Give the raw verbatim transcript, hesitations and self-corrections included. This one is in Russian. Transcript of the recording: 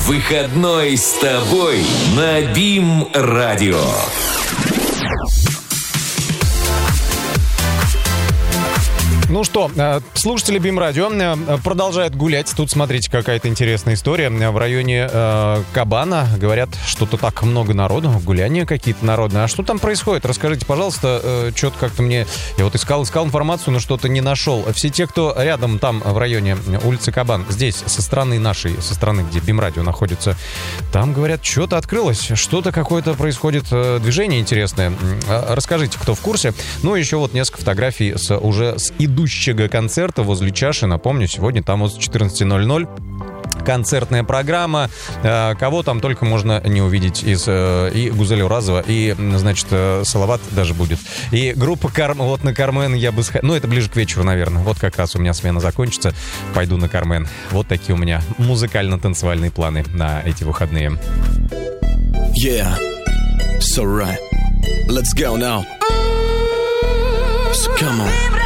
Выходной с тобой на БИМ-радио. Ну что, слушатели БИМ-радио продолжают гулять. Тут, смотрите, какая-то интересная история. В районе э, Кабана, говорят, что-то так много народу, гуляния какие-то народные. А что там происходит? Расскажите, пожалуйста. Э, что-то как-то мне... Я вот искал, искал информацию, но что-то не нашел. Все те, кто рядом там, в районе улицы Кабан, здесь, со стороны нашей, со стороны, где БИМ-радио находится, там, говорят, что-то открылось. Что-то какое-то происходит, э, движение интересное. Э, расскажите, кто в курсе. Ну, еще вот несколько фотографий с, уже с идущего концерта возле чаши. Напомню, сегодня там вот с четырнадцати ноль-ноль концертная программа. Кого там только можно не увидеть из и Гузель Уразова, и, значит, Салават даже будет. И группа Кармен. Вот на Кармен я бы... Ну, это ближе к вечеру, наверное. Вот как раз у меня смена закончится. Пойду на Кармен. Вот такие у меня музыкально-танцевальные планы на эти выходные. Yeah, so right. Let's go now. So come on.